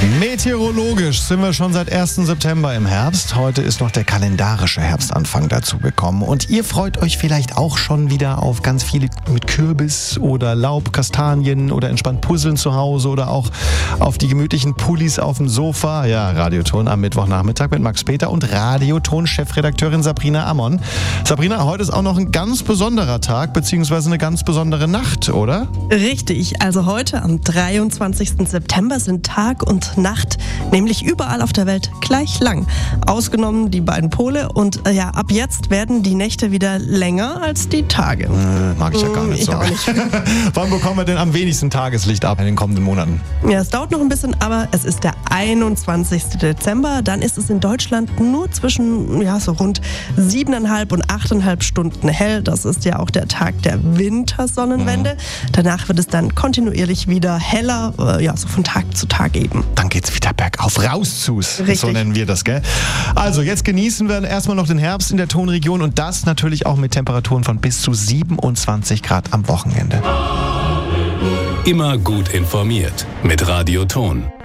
Meteorologisch sind wir schon seit 1. September im Herbst. Heute ist noch der kalendarische Herbstanfang dazu gekommen. Und ihr freut euch vielleicht auch schon wieder auf ganz viele mit Kürbis oder Laub, Kastanien oder entspannt Puzzeln zu Hause oder auch auf die gemütlichen Pullis auf dem Sofa. Ja, Radioton am Mittwochnachmittag mit Max Peter und Radioton-Chefredakteurin Sabrina Ammon. Sabrina, heute ist auch noch ein ganz besonderer Tag beziehungsweise eine ganz besondere Nacht, oder? Richtig, also heute am 23. September sind Tag und Nacht, nämlich überall auf der Welt, gleich lang. Ausgenommen die beiden Pole und ab jetzt werden die Nächte wieder länger als die Tage. Mag ich ja gar nicht so. Ich auch nicht. Wann bekommen wir denn am wenigsten Tageslicht ab in den kommenden Monaten? Ja, es dauert noch ein bisschen, aber es ist der 21. Dezember. Dann ist es in Deutschland nur zwischen so rund 7,5 und 8,5 Stunden hell. Das ist ja auch der Tag der Wintersonnenwende. Danach wird es dann kontinuierlich wieder heller, so von Tag zu Tag eben. Dann geht's wieder bergauf, raus zu's. Richtig. So nennen wir das, gell? Also, jetzt genießen wir erstmal noch den Herbst in der Tonregion und das natürlich auch mit Temperaturen von bis zu 27 Grad am Wochenende. Immer gut informiert mit Radio Ton.